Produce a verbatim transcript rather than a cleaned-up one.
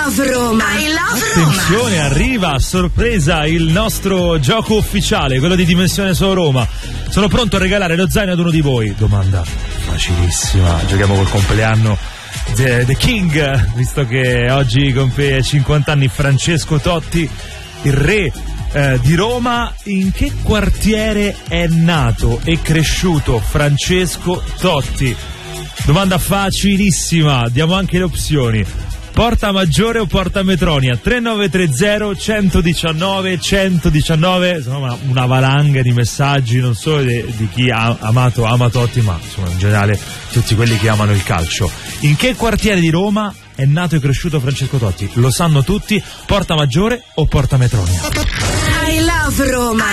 love Roma. I love Roma. Attenzione, arriva a sorpresa il nostro gioco ufficiale, quello di Dimensione Solo Roma. Sono pronto a regalare lo zaino ad uno di voi. Domanda facilissima. Giochiamo col compleanno The, The King, visto che oggi compie cinquanta anni Francesco Totti, il re eh, di Roma. In che quartiere è nato e cresciuto Francesco Totti? Domanda facilissima, diamo anche le opzioni. Porta Maggiore o Porta Metronia? tre nove tre zero uno uno nove uno uno nove, insomma una valanga di messaggi non solo di, di chi ha amato ama Totti, ma insomma in generale tutti quelli che amano il calcio. In che quartiere di Roma è nato e cresciuto Francesco Totti? Lo sanno tutti. Porta Maggiore o Porta Metronia? I love Roma.